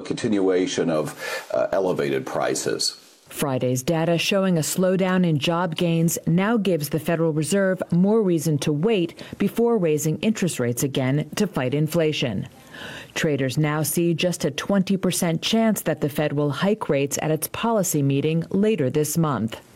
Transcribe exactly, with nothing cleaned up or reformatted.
continuation of uh, elevated prices. Friday's data showing a slowdown in job gains now gives the Federal Reserve more reason to wait before raising interest rates again to fight inflation. Traders now see just a twenty percent chance that the Fed will hike rates at its policy meeting later this month.